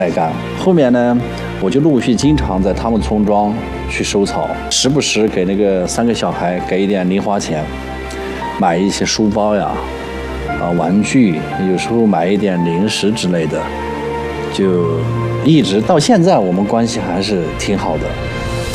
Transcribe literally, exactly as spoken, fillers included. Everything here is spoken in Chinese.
在干。后面呢，我就陆续经常在他们村庄去收草，时不时给那个三个小孩给一点零花钱，买一些书包呀、啊玩具，有时候买一点零食之类的，就一直到现在我们关系还是挺好的。